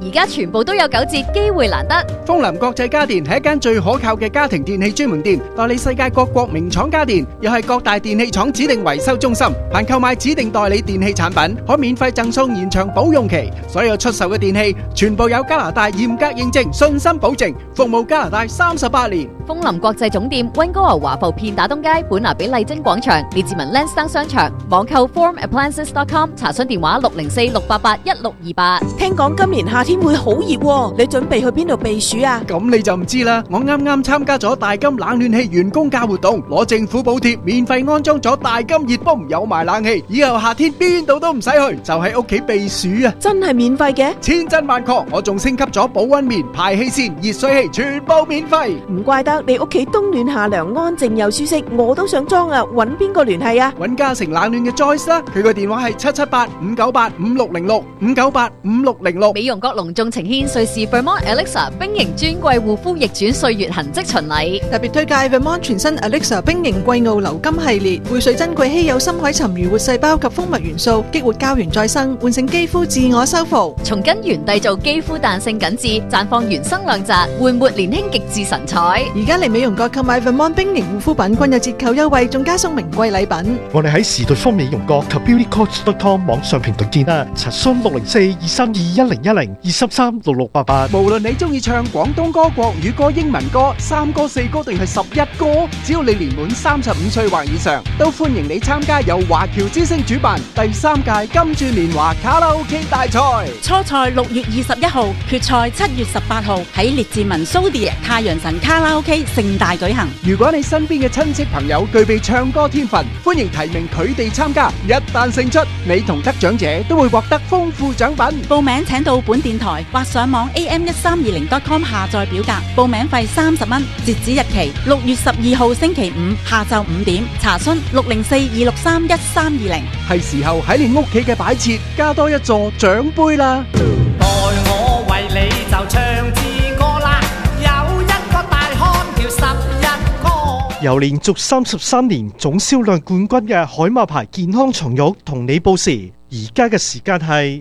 而家全部都有9折，機會難得。 楓林國際家電係一間最可靠嘅家庭電器專門店，代理世界各國名廠家電，又係各大電器廠指定維修中心。凡購買指定代理電器產品，可免費贈送延長保用期。所有出售嘅電器全部有加拿大嚴格認證，信心保證，服務加拿大38年。 楓林國際總店溫哥華華埠片打東街本拿比麗晶廣場列治文 Lansdowne 商場，網購 formappliances.com， 查詢電話604-688-1628。 聽講今年夏天會好熱喎，你準備去邊度避暑啊？ 咁你就唔知啦，我啱啱參加咗大金冷暖氣員工價活動，攞政府補貼，免費安裝咗大金熱泵，有埋冷氣，以後夏天邊度都唔使去，就喺屋企避暑啊！ 真係免費嘅？ 千真萬確，我仲升級咗保溫棉、排氣扇、熱水器，全部免費。 唔怪得你屋企冬暖夏涼，安靜又舒適，我都想裝啊！揾邊個聯繫啊？ 揾嘉誠冷暖嘅 Joyce 啦，佢個電話係778-598-5606 598-5606。 美容閣隆重呈獻瑞士 Vermont Elixir 冰凝專櫃護膚逆轉歲月痕跡巡禮， 特別推介 Vermont 全新 Elixir 冰凝季傲流金系列，匯萃珍貴稀有深海沉魚活細胞及蜂蜜元素，激活膠原再生，喚醒肌膚自我修復， 從根源締造肌膚彈性緊緻，綻放原生亮澤，煥活年輕極致神采。 而家嚟美容閣購買 Vermont 冰凝護膚品均有折扣優惠，仲加送名貴禮品。 我哋喺時代方美容閣及 beautycoach.com 網上平台見啦，查詢604-232-1010 233-6688。 無論你中意唱廣東歌、國語歌、英文歌、3歌、4歌定係11歌，只要你年滿35歲或以上，都歡迎你參加由華僑之星主辦第3屆金鑽年華卡拉 OK 大賽。 初賽6月21號，決賽7月18號喺列治文 Zodiac 太陽神卡拉 OK 盛大舉行。 如果你身邊嘅親戚朋友具備唱歌天分，歡迎提名佢哋參加。一旦勝出，你同得獎者都會獲得豐富獎品。 報名請到本電台或上網 am1320.com 下載表格，報名費30蚊，截止日期6月12號星期五下晝5點，查詢604-263-1320。 係時候喺你屋企嘅擺設加多一座獎杯啦！ 待我為你就唱支歌啦，有一個大漢叫11哥。 由連續33年總銷量冠軍嘅海馬牌健康床褥同你報時，而家嘅時間係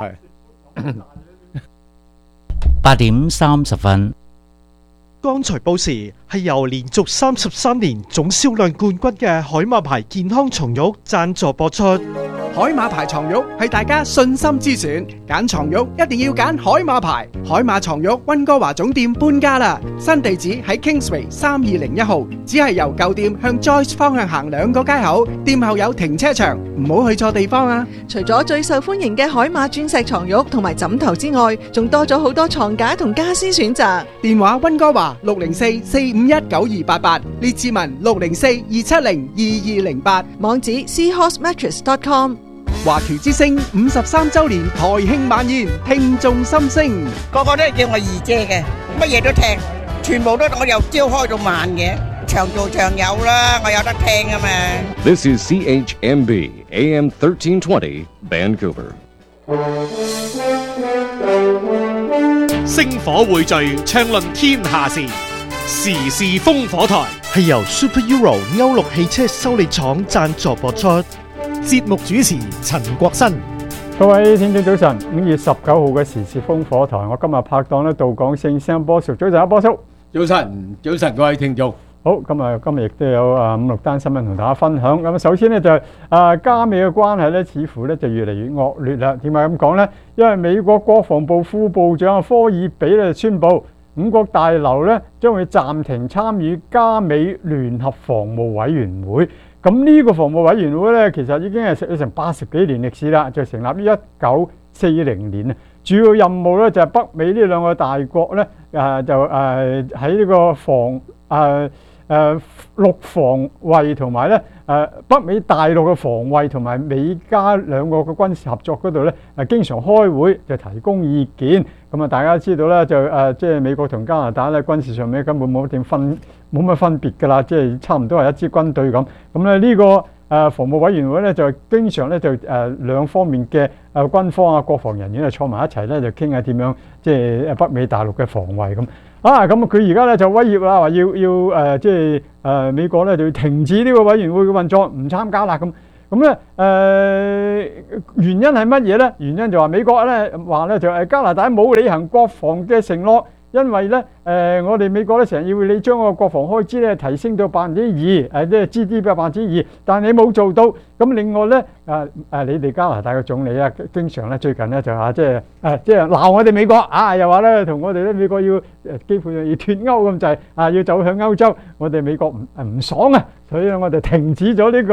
8點30分。 剛才報時係由連續33年總銷量冠軍嘅海馬牌健康床褥贊助播出。 海馬牌床褥係大家信心之選，揀床褥一定要揀海馬牌。海馬床褥溫哥華總店搬家啦，新地址喺 Kingsway 3201號，只係由舊店向 Joyce 方向行2個街口，店後有停車場，唔好去錯地方啊！ 除咗最受歡迎嘅海馬鑽石床褥同埋枕頭之外，仲多咗好多床架同家私選擇。 電話溫哥華604-451-9288，列治文604-270-2208， 網址 seahorsemattress.com。 華僑之星53周年台慶晚宴，聽眾心聲， 個個都係叫我二姐嘅，乜嘢都聽，全部都我由朝開到晚嘅，長做長有啦，我有得聽啊嘛。 This is CHMB AM 1320 Vancouver。 星火匯聚，暢論天下事，時事烽火台係由 Super Euro 歐陸汽車修理廠贊助播出。 節目主持陳國新。各位聽眾早晨，5月19號嘅時事烽火台，我今日拍檔咧，道港聖聲波叔，早晨啊，波叔。 早晨，各位聽眾。 好，今日亦都有5-6單新聞同大家分享。咁首先呢，就加美嘅關係咧，似乎咧就越嚟越惡劣啦。點解咁講呢？因為美國國防部副部長科爾比咧宣布，5國大樓咧將會暫停參與加美聯合防務委員會。咁呢個防務委員會咧，其實已經係成80幾年歷史啦，就成立於1940年啊。主要任務咧就係北美呢2個大國咧，就喺呢個陸防衛同埋咧北美大陸嘅防衛同埋美加2個嘅軍事合作嗰度咧，經常開會就提供意見。咁啊，大家知道咧就即係美國同加拿大咧軍事上面根本冇乜分別㗎啦，即係差唔多係一支軍隊咁。咁咧呢個防務委員會咧就經常咧就兩方面嘅軍方啊國防人員坐埋一齊咧就傾下點樣即係北美大陸嘅防衛咁。咁佢而家咧就威脅啦，話要即係美國咧就要停止呢個委員會嘅運作，唔參加啦咁。 咁咧原因係乜嘢咧？原因就話美國咧話咧就係加拿大冇履行國防嘅承諾。因為咧，我哋美國咧成日要你將個國防開支咧提升到2%，即係 GDP 2%，但你冇做到。咁另外咧，你哋加拿大嘅總理啊，經常咧最近咧就話即係鬧我哋美國啊，又話咧同我哋咧美國要幾乎要脫歐咁滯啊，要走向歐洲。我哋美國唔爽啊，所以咧我哋停止咗呢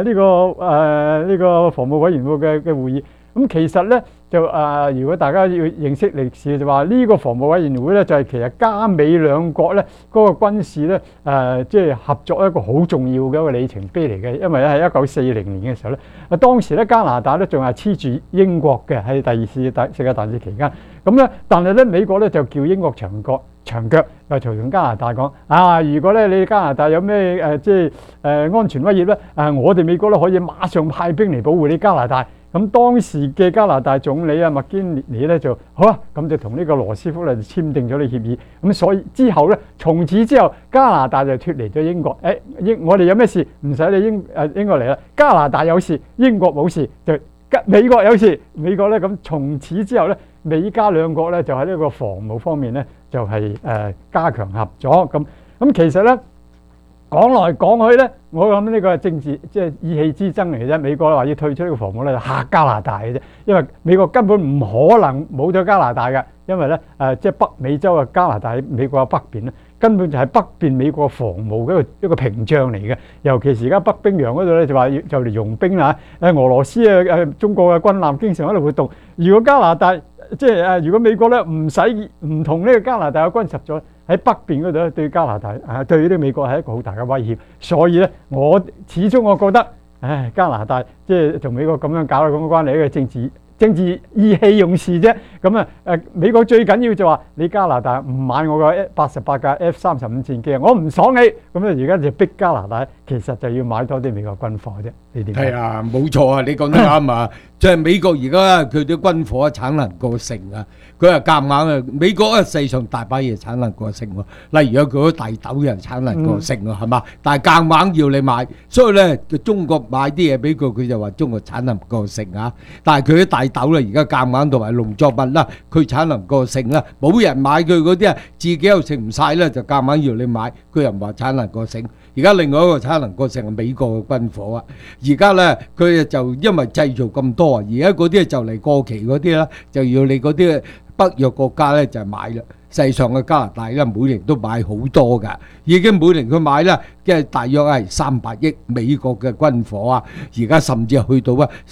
個防務委員會嘅會議。咁其實咧就如果大家要認識歷史，就話呢個防務委員會咧就係其實加美兩國咧嗰個軍事咧即係合作一個好重要嘅一個里程碑嚟嘅。因為咧喺1940年嘅時候咧，當時咧加拿大咧仲係黐住英國嘅喺第二次世界大戰期間。咁咧，但係咧美國咧就叫英國長腳，又同加拿大講如果咧你加拿大有咩安全威脅咧，我哋美國咧可以馬上派兵嚟保護你加拿大。咁當時嘅加拿大總理麥堅尼咧就好啦，咁就同呢個羅斯福咧就簽訂咗呢協議。咁所以之後咧，從此之後加拿大就脫離咗英國。我哋有咩事唔使你英國嚟啦，加拿大有事，英國冇事，就美國有事，美國咧咁從此之後咧，美加兩國咧就喺呢個防務方面咧就係加強合作。咁其實咧講來講去咧，我諗呢個係政治即係意氣之爭嚟嘅啫。美國話要退出呢個防務咧，就嚇加拿大嘅啫。因為美國根本唔可能冇咗加拿大嘅，因為咧即係北美洲嘅加拿大喺美國嘅北邊咧，根本就係北邊美國防務嘅一個屏障嚟嘅。尤其是而家北冰洋嗰度咧，就話就嚟融冰啦。俄羅斯中國嘅軍艦經常喺度活動。如果加拿大如果美國咧唔同呢個加拿大嘅軍實咗喺北邊嗰度咧，對加拿大對呢個美國係一個好大嘅威脅。所以咧，始終我覺得，加拿大即係同美國咁樣搞咁嘅關係，一個政治意氣用事啫。咁美國最緊要就話你加拿大唔買我嘅88架 F-35戰機，我唔爽你。咁而家就逼加拿大，其實就要買多啲美國軍火啫。你點睇？ 係啊，冇錯啊，你講得啱啊！即係美國而家佢啲軍火產能過剩啊，佢係夾硬啊！美國世上大把嘢產能過剩喎，例如有佢啲大豆嘅產能過剩喎，係嘛？但係夾硬要你買，所以咧中國買啲嘢俾佢就話中國產能過剩啊。但係佢啲大豆咧，而家夾硬同埋農作物啦，佢產能過剩啦，冇人買佢嗰啲啊，自己又食唔晒咧，就夾硬要你買，佢又唔話產能過剩。而家另外一個產能過剩係美國嘅軍火啊！而家咧佢就因為製造咁多啊，而家嗰啲就嚟過期嗰啲咧，就要你嗰啲北約國家咧就買啦。世上嘅加拿大咧每年都買好多㗎，已經每年佢買咧即係大約係300億美國嘅軍火啊！而家甚至去到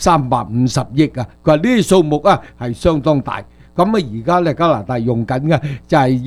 350億啊！佢話呢啲數目啊係相當大。咁而家咧加拿大用緊嘅就係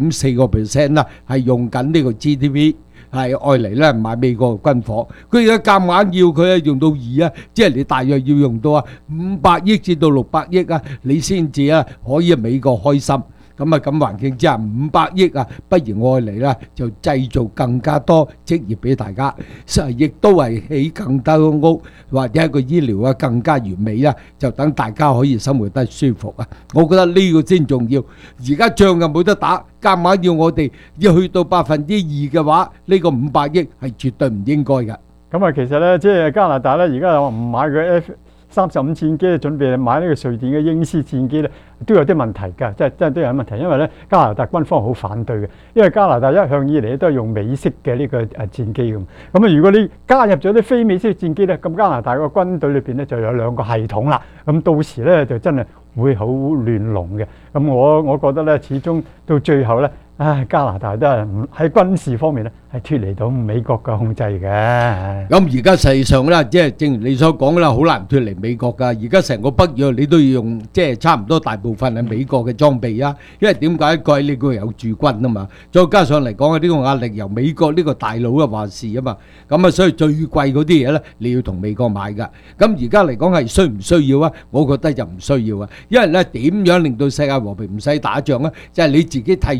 1.4%啦，係用緊呢個 GDP。係愛嚟咧買美國嘅軍火，佢而家夾硬要佢用到2啊，即係你大約要用到500億至到600億啊，你先至可以美國開心。咁環境之下500億啊，不如愛嚟啦，就製造更加多職業俾大家，亦都係起更多屋或者一個醫療更加完美啦，就等大家可以生活得舒服啊！我覺得呢個先重要。而家仗又冇得打，夾硬要我哋要去到2%嘅話，呢個500億係絕對唔應該㗎。 咁其實咧，即係加拿大咧，而家又唔買佢 F-35戰機，準備買呢個瑞典嘅英斯戰機咧，都有啲問題㗎，真係都有問題。因為咧，加拿大軍方好反對嘅，因為加拿大一向以嚟都係用美式嘅呢個戰機咁。咁如果你加入咗啲非美式戰機咧，咁加拿大個軍隊裏邊咧就有2個系統啦。咁到時咧就真係會好亂龍嘅。咁我覺得咧，始終到最後咧，加拿大都係喺軍事方面咧係脫離到美國嘅控制嘅。 咁而家實際上咧，即係正如你所講啦，好難脫離美國㗎。而家成個北約你都要用，即係差唔多大部分係美國嘅裝備啊。因為點解？佢喺呢個有駐軍啊嘛，再加上嚟講呢個壓力由美國呢個大佬話事啊嘛。咁所以最貴嗰啲嘢咧，你要同美國買㗎。咁而家嚟講係需唔需要啊？我覺得就唔需要啊。因為咧點樣令到世界和平唔使打仗啊？就係你自己締造呢個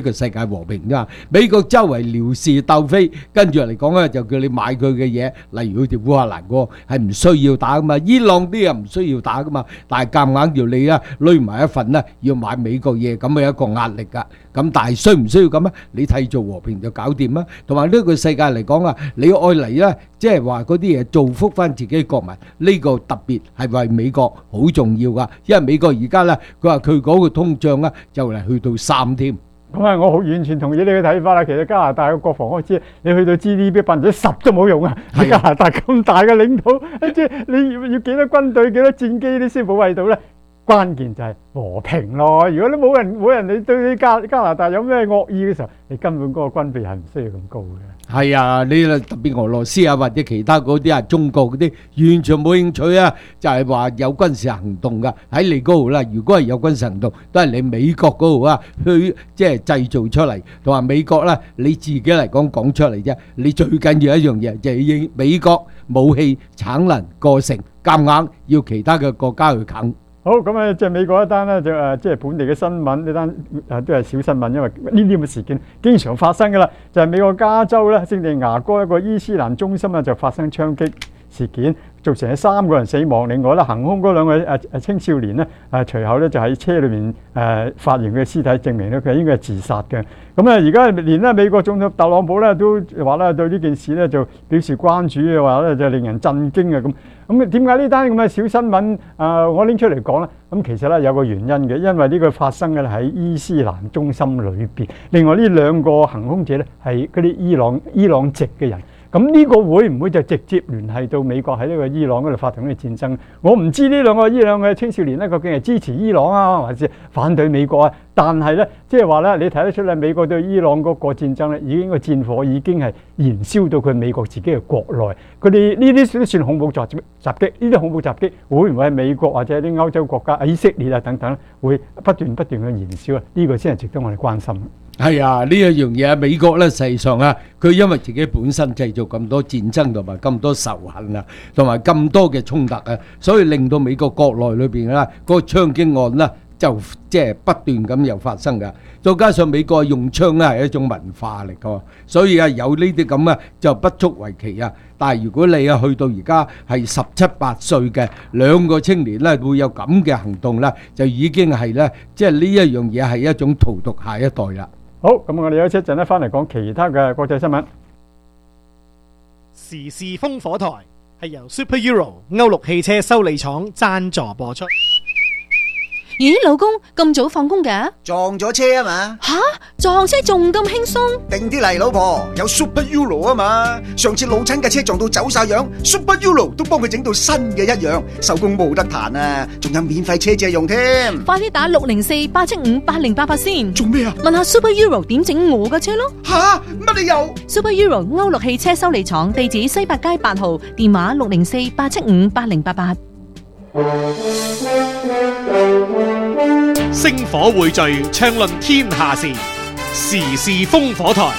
個世界和平啫嘛。美國周圍撩事鬥非，跟住嚟講咧就叫你買佢嘅嘢，例如好似烏克蘭嗰個係唔需要打噶嘛，伊朗啲又唔需要打噶嘛，但係夾硬要你啊攏埋一份咧要買美國嘢，咁係一個壓力噶。咁但係需唔需要咁咧？你締造和平就搞掂啦。同埋呢個世界嚟講啊，你愛嚟咧，即係話嗰啲嘢造福翻自己國民，呢個特別係為美國好重要噶。因為美國而家咧，佢話佢嗰個通脹咧就嚟去到3添。 咁啊，我好完全同意你嘅睇法啦。其實加拿大嘅國防開支，你去到 GDP 10%都冇用啊！加拿大咁大嘅領土，即係你要幾多軍隊、幾多戰機你先保衞到咧？關鍵就係和平咯。如果你冇人你對你加拿大有咩惡意嘅時候，你根本嗰個軍備係唔需要咁高嘅。 係啊，你特別俄羅斯啊或者其他嗰啲啊，中國嗰啲完全冇興趣啊，就係話有軍事行動㗎喺你嗰度啦。如果係有軍事行動，都係你美國嗰度啊去即係製造出嚟，同埋美國咧你自己嚟講出嚟啫。你最緊要一樣嘢就係要美國武器產能過剩，夾硬要其他嘅國家去啃。 好，咁啊，即係美國一單咧，就即係本地嘅新聞，呢單都係小新聞，因為呢啲咁嘅事件經常發生噶啦。就係美國加州咧，聖地牙哥一個伊斯蘭中心啊，就發生槍擊事件，造成3個人死亡。另外咧，行兇嗰2個青少年咧，隨後咧就喺車裏面發現佢嘅屍體，證明咧佢應該係自殺嘅。咁啊，而家連咧美國總統特朗普咧都話咧對呢件事咧就表示關注嘅話咧，就令人震驚啊咁。咁點解呢單咁嘅小新聞我拎出嚟講咧？咁其實咧有個原因嘅，因為呢個發生嘅喺伊斯蘭中心裏邊。另外呢2個行兇者咧係嗰啲伊朗籍嘅人。咁呢個會唔會就直接聯繫到美國喺呢個伊朗嗰度發動呢個戰爭？我唔知呢2個伊朗嘅青少年咧究竟係支持伊朗啊，還是反對美國啊？但係咧，即係話咧，你睇得出咧，美國對伊朗嗰個戰爭咧，已經個戰火已經係燃燒到佢美國自己嘅國內。佢哋呢啲都算恐怖襲擊，呢啲恐怖襲擊會唔會係美國或者啲歐洲國家、以色列啊等等會不斷去燃燒啊？呢個先係值得我哋關心。 係啊，呢一樣嘢美國咧，實際上啊，佢因為自己本身製造咁多戰爭同埋咁多仇恨啊，同埋咁多嘅衝突啊，所以令到美國國內裏邊咧嗰個槍擊案咧就即係不斷咁又發生㗎。再加上美國用槍咧係一種文化嚟㗎，所以啊有呢啲咁啊就不足為奇啊。但係如果你啊去到而家係17、18歲嘅2個青年咧會有咁嘅行動咧，就已經係咧即係呢一樣嘢係一種荼毒下一代啦。 好，咁我哋休息一陣咧，翻嚟講其他嘅國際新聞。 時事風火台係由 Super Euro 歐陸汽車修理廠贊助播出。 咦，老公咁早放工嘅？ 撞咗車啊嘛！ 吓，撞車仲咁輕鬆？ 定啲嚟，老婆，有 Super Euro 啊嘛！上次老親嘅車撞到走晒樣 ，Super Euro 都幫佢整到新嘅一樣，手工冇得彈啊！仲有免費車借用添。 快啲打604-875-8088先。 做咩啊？ 問下 Super Euro 點整我嘅車咯。 吓，乜理由 ？Super Euro 歐陸汽車修理廠，地址西八街8號，電話604-875-8088。 星火匯聚，暢論天下事，時事風火台。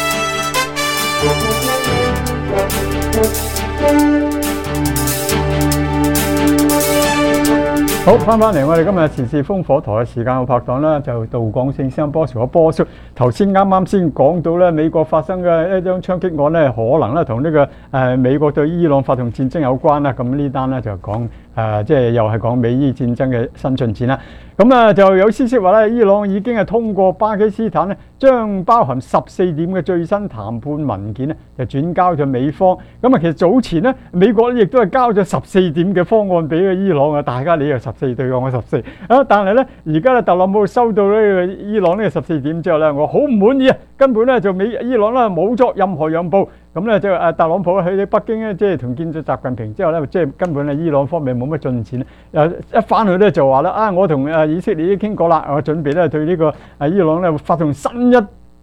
好，翻嚟我哋今日時事風火台嘅時間，我拍檔啦，就道廣聖聲波叔波叔。頭先啱先講到咧，美國發生嘅一宗槍擊案咧，可能咧同呢個美國對伊朗發動戰爭有關啦。咁呢單咧就講即係又係講美伊戰爭嘅新進展啦。咁就有消息話咧，伊朗已經係通過巴基斯坦咧，將包含14點嘅最新談判文件咧，就轉交咗美方。咁其實早前咧，美國亦都係交咗14點嘅方案俾個伊朗啊，大家你又14對我14啊，但係咧而家咧特朗普收到呢個伊朗呢個14點之後咧，我好唔滿意啊，根本咧就伊朗咧冇作任何讓步。咁咧就特朗普去北京咧，即係同見咗習近平之後咧，即係根本咧伊朗方面冇乜進展。一翻去咧就話啦，我同以色列已經傾過啦，我準備咧對呢個伊朗咧發動新一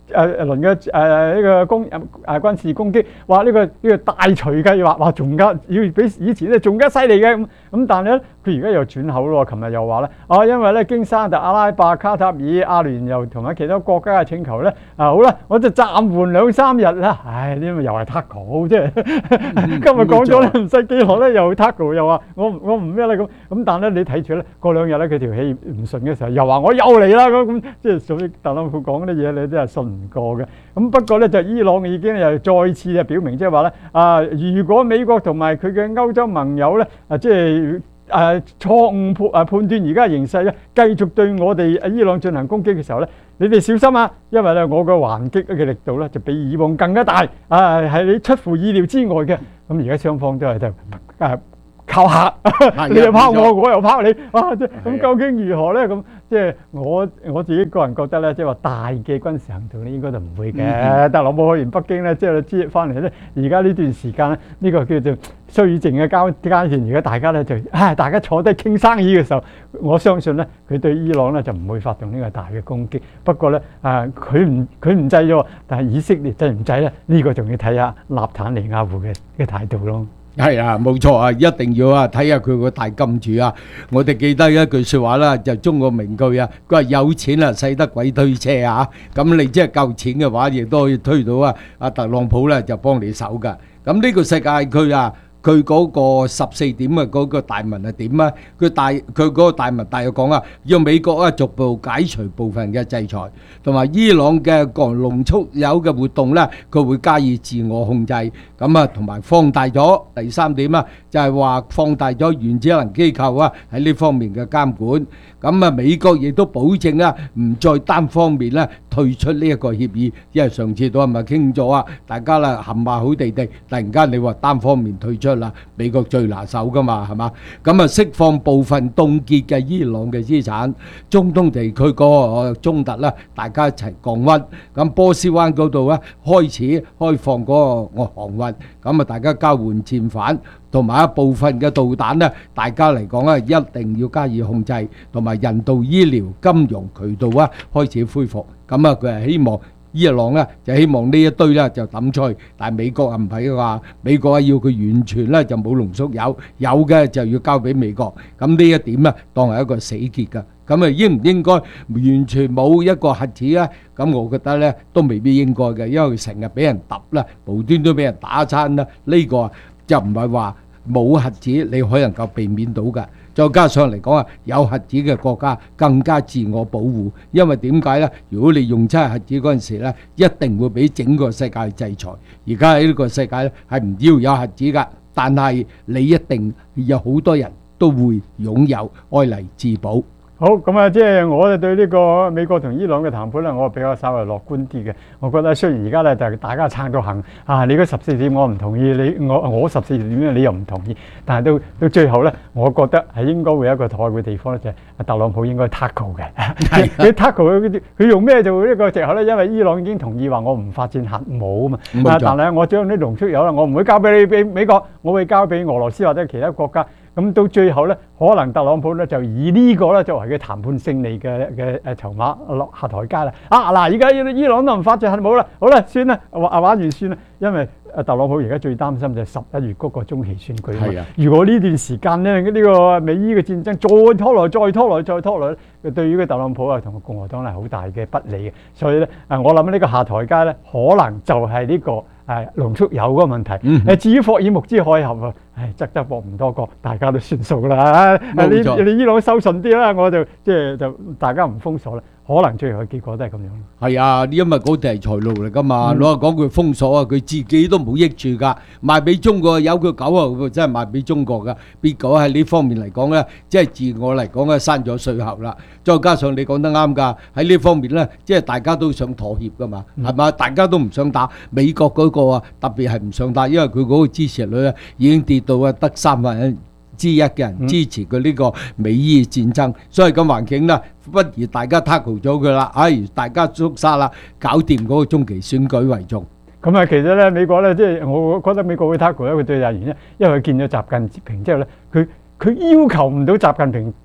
輪嘅呢個軍事攻擊，話呢個大錘計劃，話仲加要比以前咧仲加犀利嘅咁，但係咧佢而家又轉口咯，琴日又話咧因為咧經沙特阿拉伯、卡塔爾、阿聯酋同埋其他國家嘅請求咧好啦，我就暫緩2-3日啦。唉，呢個又係 tackle 即係今日講咗咧，唔使幾耐咧又 tackle 又話我唔咩啦咁，但係咧你睇住咧過2日咧佢條氣唔順嘅時候又話我又嚟啦咁，即係所以特朗普講嗰啲嘢你真係信唔過嘅。咁不過咧就伊朗已經又再次就表明即係話咧如果美國同埋佢嘅歐洲盟友咧即係錯誤判斷而家形勢咧，繼續對我哋伊朗進行攻擊嘅時候咧，你哋小心啊！因為咧我嘅還擊嘅力度咧就比以往更加大係你出乎意料之外嘅。咁而家雙方都係靠嚇，你又拋我，我又拋你，哇！咁究竟如何咧？咁即係我自己個人覺得咧，即係話大嘅軍事行動咧，應該就唔會嘅。特朗普去完北京咧，即係知翻嚟咧，而家呢段時間咧，呢個叫做綏靜嘅階段，而家大家咧就大家坐低傾生意嘅時候，我相信咧佢對伊朗咧就唔會發動呢個大嘅攻擊。不過咧佢唔制咗，但係以色列制唔制咧？呢個仲要睇下納坦尼亞胡嘅態度咯。 係啊，冇錯啊，一定要睇下佢個大金主啊！我哋記得一句説話啦，就中國名句啊，佢話有錢啊，使得鬼推車啊！咁你即係夠錢嘅話，亦都可以推到阿特朗普咧就幫你手㗎。咁呢個世界佢嗰個14點嘅嗰個大文係點啊？佢嗰個大文大約講要美國逐步解除部分嘅制裁，同埋伊朗嘅濃縮鈾嘅活動咧，佢會加以自我控制。咁同埋放大咗第3點就係話放大咗原子能機構喺呢方面嘅監管。咁美國亦都保證唔再單方面退出呢一個協議，因為上次都係咪傾咗大家冚話好地地，突然間你話單方面退出啦，美國最拿手噶嘛，係嘛？咁釋放部分凍結嘅伊朗嘅資產，中東地區嗰個衝突大家一齊降溫。咁波斯灣嗰度開始開放嗰個航運，咁大家交換戰犯。同埋一部分嘅導彈大家嚟講一定要加以控制，同埋人道醫療、金融渠道開始恢復。咁佢係希望伊朗就希望呢一堆就抌出去，但係美國唔係話，美國要佢完全就冇濃縮鈾，有嘅就要交俾美國。咁呢一點當係一個死結㗎。咁應唔應該完全冇一個核子咧？咁我覺得都未必應該嘅，因為佢成日俾人揼啦，無端都俾人打餐啦，呢個就唔係話冇核子你可能夠避免到㗎。再加上嚟講有核子嘅國家更加自我保護，因為點解呢？如果你用真係核子嗰陣時呢，一定會俾整個世界制裁。而家喺呢個世界呢，係唔要有核子㗎，但係你一定有好多人都會擁有愛嚟自保。 好，咁即係我哋對呢個美國同伊朗嘅談判咧，我比較稍微樂觀啲嘅。我覺得雖然而家咧就大家撐到行你嗰14點我唔同意，我14點你又唔同意，但係到最後咧，我覺得係應該會有一個妥協嘅地方咧，就係特朗普應該 tackle 嘅。佢 tackle 佢用咩做呢個藉口咧？因為伊朗已經同意話我唔發展核武啊嘛。但係我將啲濃縮鈾我唔會交俾美國，我會交俾俄羅斯或者其他國家。咁到最後咧，可能特朗普咧就以呢個咧作為佢談判勝利嘅籌碼落下台階啦。而家伊朗都唔發展核武啦，好啦，算啦，玩完算啦。因為特朗普而家最擔心就係11月嗰個中期選舉啊嘛。如果呢段時間咧呢個美伊嘅戰爭再拖落，對於個特朗普同共和黨係好大嘅不利嘅。所以咧我諗呢個下台階咧，可能就係呢個濃縮鈾嗰個問題。至於霍爾木茲海峽側側膊唔多個，大家都算數啦。你伊朗收順啲啦，我就大家唔封鎖啦。可能最後嘅結果都係咁樣。 係啊，因為嗰啲係財路嚟㗎嘛，攞嚟講佢封鎖佢自己都冇益處㗎，賣俾中國有佢狗真係賣俾中國㗎。結果喺呢方面嚟講咧，即係自我嚟講閂咗稅後啦。再加上你講得啱㗎，喺呢方面咧，即係大家都想妥協㗎嘛，係嘛？大家都唔想打美國嗰個特別係唔想打，因為佢嗰個支持率已經跌到得1/3嘅人支持佢呢個美伊戰爭，所以咁環境呢，不如大家 tackle 咗佢啦，大家捉沙啦，搞掂嗰個中期選舉為重。 咁其實咧，美國咧，即係我覺得美國會 tackle 一個最大原因，因為佢見咗習近平之後咧，佢要求唔到習近平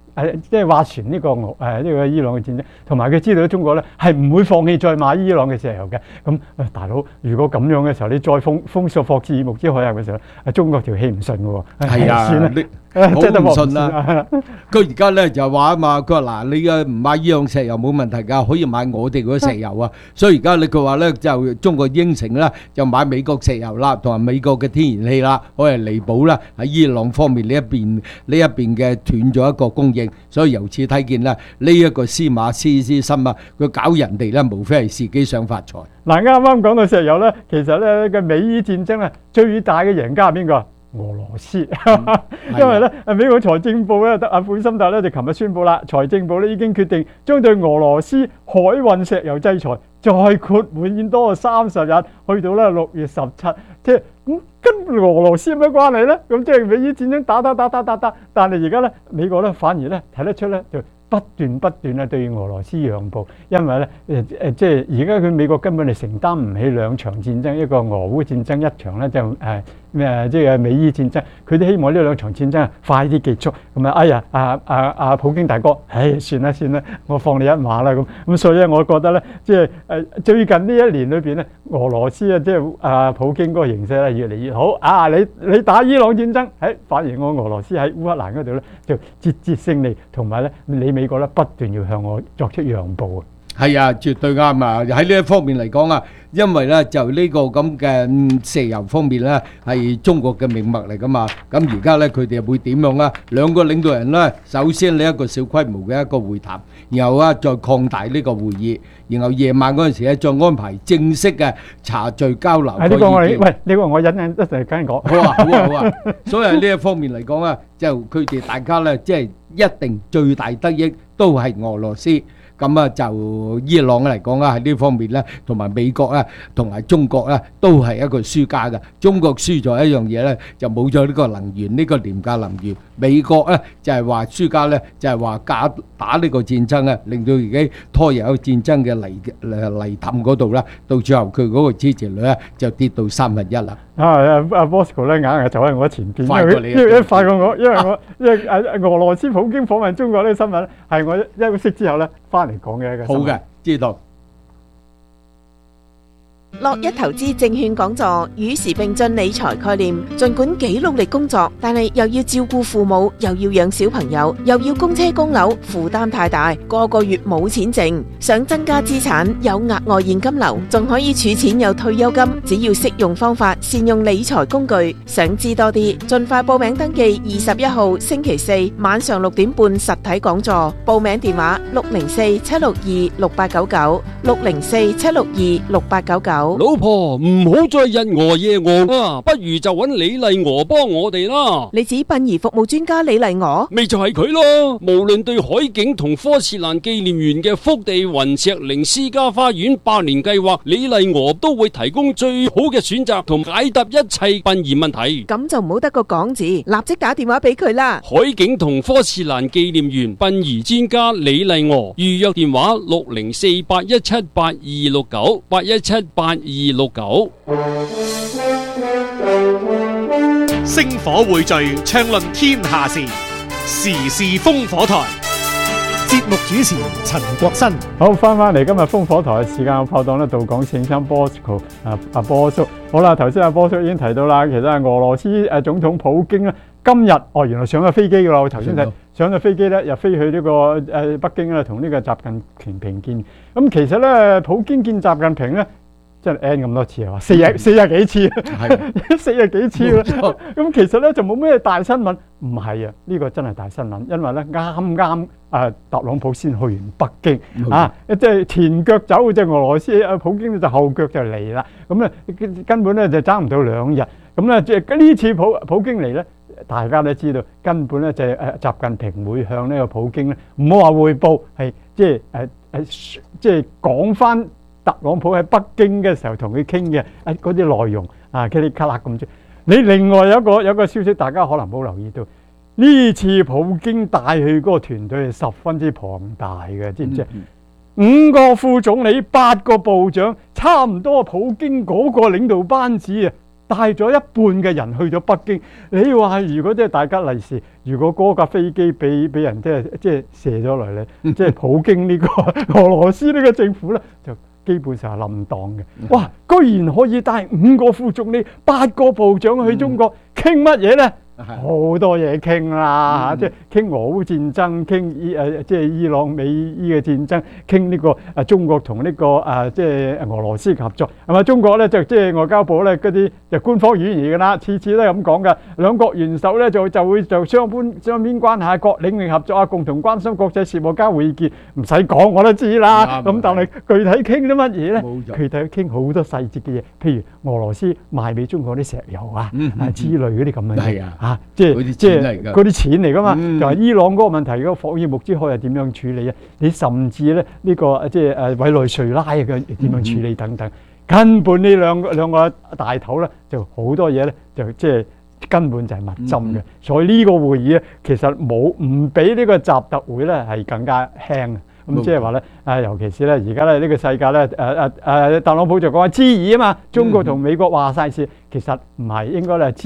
即係斡旋呢個伊朗嘅戰爭，同埋佢知道中國咧係唔會放棄再買伊朗嘅石油嘅。咁大佬，如果咁樣嘅時候，你再封鎖霍爾木茲海峽嘅時候，中國條氣唔順嘅喎。 係啊， 算啦， 好唔順啦。佢而家咧就話啊嘛，佢話嗱，你嘅唔買伊朗石油冇問題㗎，可以買我哋嗰啲石油啊。所以而家你佢話咧就中國應承啦，就買美國石油啦，同埋美國嘅天然氣啦，可以彌補啦喺伊朗方面呢一邊嘅斷咗一個供應。所以由此睇見啦，呢一個司馬師之心啊，佢搞人哋咧，無非係自己想發財。 嗱，啱啱講到石油咧，其實咧嘅美伊戰爭咧，最大嘅贏家係邊個？俄羅斯，因為咧美國財政部咧阿貝森達咧就琴日宣布啦，財政部咧已經決定將對俄羅斯海運石油制裁，再豁免多30日，去到咧6月17，即係咁跟俄羅斯有咩關係咧？咁即係美伊戰爭打，但係而家咧美國咧反而咧睇得出咧就不斷啊對俄羅斯讓步，因為咧即係而家佢美國根本係承擔唔起兩場戰爭，一個俄烏戰爭，一場咧就即係美伊戰爭，佢都希望呢兩場戰爭快啲結束。咁啊，哎呀，普京大哥，算啦，我放你一馬啦咁。所以咧，我覺得咧，即係最近呢一年裏邊咧，俄羅斯啊，即係普京嗰個形勢咧越嚟越好啊！你打伊朗戰爭，反而我俄羅斯喺烏克蘭嗰度咧就節勝利，同埋咧你美國咧不斷要向我作出讓步啊！ 係啊，絕對啱啊！喺呢一方面嚟講啊，因為咧就呢個咁嘅石油方面咧係中國嘅命脈嚟噶嘛。咁而家咧佢哋會點樣啊？兩個領導人咧，首先呢一個小規模嘅一個會談，然後啊再擴大呢個會議，然後夜晚嗰陣時咧再安排正式嘅茶敘交流。呢個我一陣間講。 好啊！所以喺呢一方面嚟講啊，就佢哋大家咧即係一定最大得益都係俄羅斯。咁啊，就伊朗嚟講啊，喺呢方面咧，同埋美國啊，同埋中國咧，都係一個輸家嘅。中國輸咗一樣嘢咧，就冇咗呢個能源，呢個廉價能源。美國咧就係話輸家咧，就係話打呢個戰爭啊，令到自己拖入戰爭嘅泥凼嗰度啦。到最後佢嗰個支持率咧就跌到1/3啦。 阿 Bosco 咧硬係走喺我前邊， 快過你， 快過我，因為俄羅斯普京訪問中國呢個新聞係我休息之後咧翻嚟講嘅一個新聞。 好嘅，知道。 樂一投資證券講座與時並進理財概念，盡管幾努力工作，但係又要照顧父母，又要養小朋友，又要供車供樓，負擔太大，個月冇錢剩。想增加資產，有額外現金流，仲可以儲錢有退休金，只要識用方法，善用理財工具。想知多啲，盡快報名登記21號星期4晚上6點半實體講座，報名電話604-762-6899，604-762-6899。 老婆唔好再日餓夜餓啊，不如就揾李麗娥幫我哋啦。 你指殯儀服務專家李麗娥？ 咪就係佢咯。無論對海景同科切蘭紀念園嘅福地雲石靈私家花園100年計劃，李麗娥都會提供最好嘅選擇同解答一切殯儀問題。 咁就唔好得個講字，立即打電話俾佢啦。 海景同科切蘭紀念園殯儀專家李麗娥，預約電話604-817-8269，817-8269。 星火匯聚，暢論天下事，時事烽火台。節目主持陳國新。 好，翻嚟今日烽火台嘅時間，我拍檔咧到港聖生 Bosco 阿波叔。好啦，頭先阿波叔已經提到啦，其實係俄羅斯總統普京咧，今日原來上咗飛機噶啦，我頭先睇上咗飛機咧，又飛去呢個北京咧，同呢個習近平見。咁其實咧，普京見習近平咧，真係 N 咁多次啊，40幾次，40幾次啦。咁其實咧就冇咩大新聞，唔係啊，呢個真係大新聞，因為咧啱特朗普先去完北京即係前腳走，即係俄羅斯普京就後腳就嚟啦。咁咧根本咧就爭唔到2日。咁咧即係呢次普京嚟咧，大家都知道根本咧就係習近平會向呢個普京咧，唔好話彙報，係即係講翻特朗普喺北京嘅時候同佢傾嘅嗰啲內容噼里咔啦咁啫。你另外有一個消息，大家可能冇留意到，呢次普京帶去嗰個團隊係十分之龐大嘅，知唔知？5個副總理、8個部長，差唔多普京嗰個領導班子啊， 帶咗一半嘅人去咗北京。你話如果即係大家利是，如果嗰架飛機俾人即係射咗落嚟，即係普京呢個俄羅斯呢個政府咧，就基本上係冧檔嘅。哇！居然可以帶5個副總理、8個部長去中國傾乜嘢咧？好多嘢傾啦嚇，即係傾俄烏戰爭，傾即係伊朗美伊嘅戰爭，傾呢個中國同呢個即係俄羅斯嘅合作，係咪？中國咧就即係外交部咧嗰啲就官方語言嚟㗎啦，次次都係咁講㗎。兩國元首咧就會雙邊關係、各領域合作啊，共同關心國際事務、交換意見，唔使講我都知啦。咁但係具體傾啲乜嘢咧？具體傾好多細節嘅嘢，譬如俄羅斯賣俾中國啲石油啊之類嗰啲咁嘅嘢啊。即係嗰啲錢嚟㗎嘛，就係伊朗嗰個問題，嗰個霍爾木茲海係點樣處理啊？你甚至咧呢個即係委內瑞拉嘅點樣處理等等，根本呢兩個大頭咧就好多嘢咧就即係根本就係密針嘅，所以呢個會議咧其實唔比呢個習特會咧係更加輕。咁即係話咧，尤其是咧，而家咧呢個世界咧，特朗普就講話 G2啊嘛，中國同美國話晒事，其實唔係，應該咧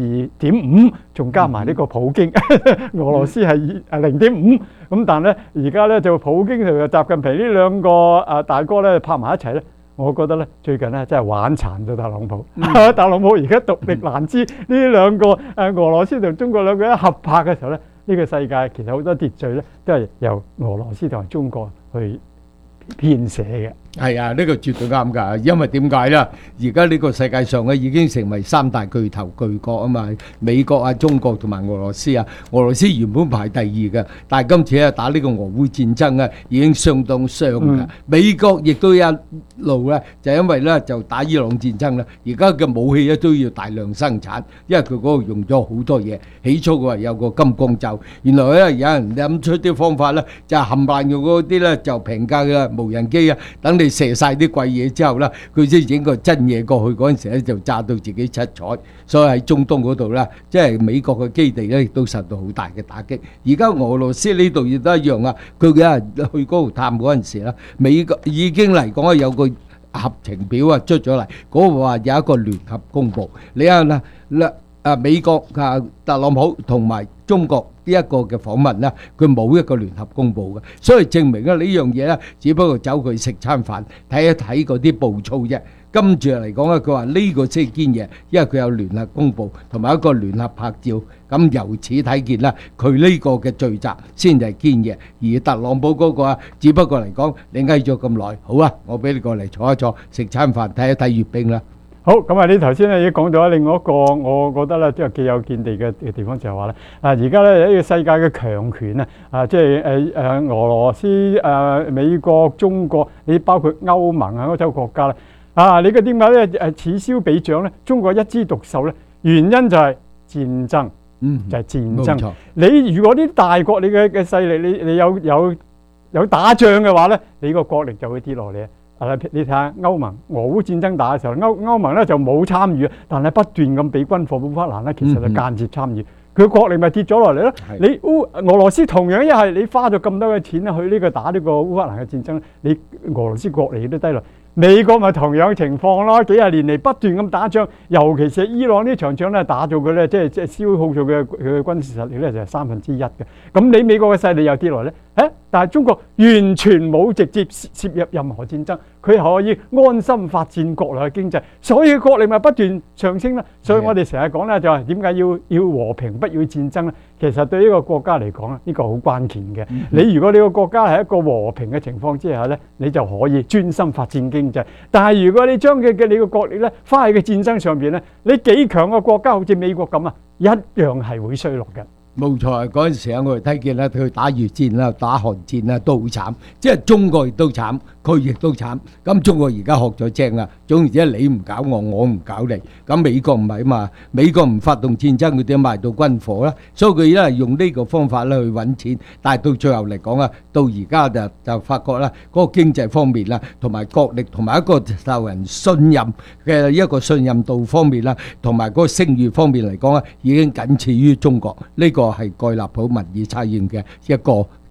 G2.5，仲加埋呢個普京，俄羅斯係0.5。咁但係咧，而家咧就普京同習近平呢兩個大哥咧拍埋一齊咧，我覺得咧最近咧真係玩殘咗特朗普。特朗普而家獨力難支，呢兩個俄羅斯同中國兩個一合拍嘅時候咧。呢個世界其實好多秩序咧，都係由俄羅斯同埋中國去編寫嘅。 係啊，呢個絕對啱㗎，因為點解咧？而家呢個世界上咧已經成為3大巨頭巨國啊嘛，美國啊、中國同埋俄羅斯啊。俄羅斯原本排第2嘅，但係今次咧打呢個俄烏戰爭啊，已經相當傷㗎。美國亦都一路咧，就因為咧就打伊朗戰爭啦，而家嘅武器咧都要大量生產，因為佢嗰度用咗好多嘢。起初佢話有個金剛罩，原來咧有人諗出啲方法咧，就冚唪唥用嗰啲咧就平價嘅無人機啊，等你射晒啲貴嘢之後啦，佢先整個真嘢過去嗰陣時咧，就炸到自己七彩。所以喺中東嗰度咧，即係美國嘅基地咧，亦都受到好大嘅打擊。而家俄羅斯呢度亦都一樣啊，佢嘅去嗰度探嗰陣時啦，美國已經嚟講有個合情表啊出咗嚟，嗰個話有一個聯合公佈。你睇啦，美國特朗普同埋中國呢一個嘅訪問咧，佢冇一個聯合公佈嘅，所以證明咧呢樣嘢咧，只不過走去食餐飯，睇一睇嗰啲步操啫。跟住嚟講咧，佢話呢個先係堅嘢，因為佢有聯合公佈同埋一個聯合拍照，咁由此睇見啦，佢呢個嘅聚集先係堅嘢，而特朗普嗰個啊，只不過嚟講你翳咗咁耐，好啊，我俾你過嚟坐一坐，食餐飯，睇一睇閱兵啦。 好，咁啊！你頭先咧已經講咗另外一個，我覺得咧即係既有見地嘅地方就係話咧，而家咧呢個世界嘅強權啊，即係俄羅斯、美國、中國，你包括歐盟啊歐洲國家咧，你嘅點解咧此消彼長咧？中國一枝獨秀咧，原因就係戰爭，就係戰爭。冇錯。你如果啲大國你嘅勢力，你有打仗嘅話咧，你個國力就會跌落嚟。你睇下歐盟俄烏戰爭打嘅時候，歐盟咧就冇參與，但係不斷咁俾軍火烏克蘭咧，其實就間接參與，佢國力咪跌咗落嚟咯。你俄羅斯同樣一係你花咗咁多嘅錢去呢個打呢個烏克蘭嘅戰爭，你俄羅斯國力都低落。美國咪同樣情況咯，幾廿年嚟不斷咁打仗，尤其是伊朗呢場仗咧，打到佢咧，即係消耗咗佢嘅軍事實力咧，就係1/3嘅。咁你美國嘅勢力又跌落咧，但係中國完全冇直接涉入任何戰爭，佢可以安心發展國內嘅經濟，所以國力咪不斷上升啦。所以我哋成日講咧，就係點解要和平不要戰爭咧？其實對呢個國家嚟講咧，呢個好關鍵嘅。你如果你個國家係一個和平嘅情況之下咧，你就可以專心發展經濟。但係如果你將你個國力咧花喺個戰爭上邊咧，你幾強嘅國家好似美國咁啊，一樣係會衰落嘅。 冇錯，嗰陣時我哋睇見啦，佢打越戰啦、打韓戰啦都好慘，即係中國亦都慘，佢亦都慘。咁中國而家學咗精啦，總言之你唔搞我，我唔搞你。咁美國唔係啊嘛，美國唔發動戰爭，佢點賣到軍火啦？所以佢咧用呢個方法咧去揾錢，但係到最後嚟講啊，到而家就發覺啦，嗰個經濟方面啦，同埋國力同埋一個受人信任嘅一個信任度方面啦，同埋嗰個聲譽方面嚟講啊，已經僅次於中國呢個。係蓋納普民意測驗嘅一個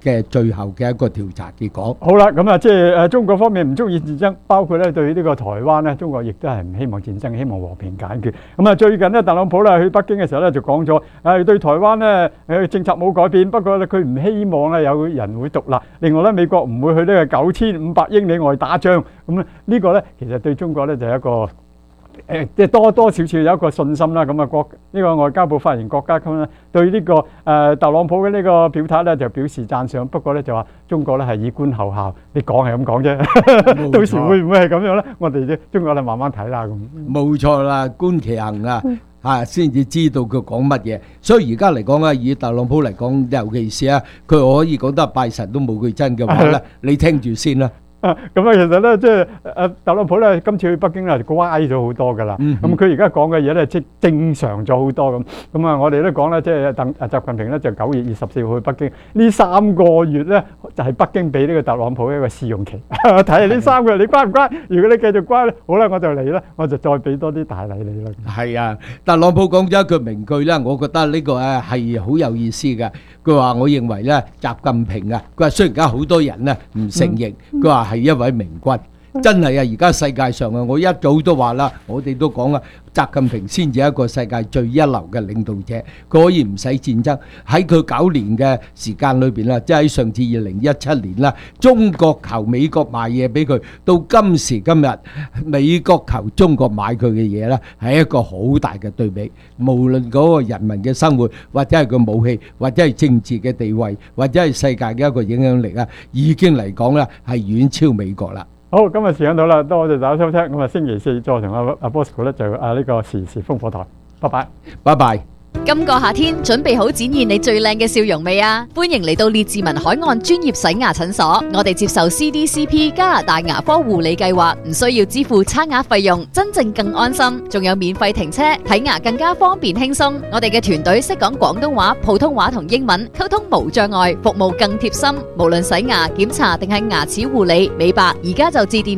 嘅最後嘅一個調查結果。 好啦，咁啊，即係中國方面唔中意戰爭，包括咧對呢個台灣咧，中國亦都係唔希望戰爭，希望和平解決。咁啊，最近咧特朗普咧去北京嘅時候咧就講咗，對台灣咧政策冇改變，不過咧佢唔希望咧有人會獨立。另外咧，美國唔會去呢個9500英里外打仗。咁咧呢個咧其實對中國咧就係一個即係多多少少有一個信心啦。咁啊，呢個外交部發言人郭家錕咧對呢個特朗普嘅呢個表態咧就表示讚賞。不過咧就話中國咧係以觀後效，你講係咁講啫，到時會唔會係咁樣咧？我哋中國咧慢慢睇啦咁。 冇錯啦，觀其行啊，先至知道佢講乜嘢。所以而家嚟講咧，以特朗普嚟講，尤其是佢可以講得拜神都冇佢真嘅話咧，你聽住先啦。咁啊，其實咧，即係特朗普咧，今次去北京咧，乖咗好多噶啦。咁佢而家講嘅嘢咧，即係正常咗好多咁。咁啊，我哋都講咧，即係習近平咧，就9月24號去北京。呢3個月咧，就係北京俾呢個特朗普一個試用期，睇下呢3個月你乖唔乖？如果你繼續乖咧，好啦，我就嚟啦，我就再俾多啲大禮你啦。係啊，特朗普講咗一句名句咧，我覺得呢個係好有意思嘅。佢話：我認為咧，習近平啊，佢話雖然而家好多人咧唔承認，佢話係一位明君。真係啊！而家世界上啊，我一早都話啦，我哋都講啦，習近平先至係一個世界最一流嘅領導者，佢可以唔使戰爭。喺佢9年嘅時間裏邊啦，即係喺上次2017年啦，中國求美國賣嘢俾佢，到今時今日美國求中國買佢嘅嘢啦，係一個好大嘅對比。無論嗰個人民嘅生活，或者係個武器，或者係政治嘅地位，或者係世界嘅一個影響力啊，已經嚟講咧係遠超美國啦。好，今日時間到啦，多謝大家收聽。咁啊，星期4再同阿 Bosco 咧就呢個時事烽火台，拜拜，拜拜。 今個夏天準備好展現你最靚嘅笑容未啊？歡迎嚟到列治文海岸專業洗牙診所，我哋接受 CDCP 加拿大牙科護理計劃，唔需要支付刷牙費用，真正更安心，仲有免費停車，睇牙更加方便輕鬆。我哋嘅團隊識講廣東話、普通話同英文，溝通無障礙，服務更貼心。無論洗牙、檢查定係牙齒護理、美白，而家就致電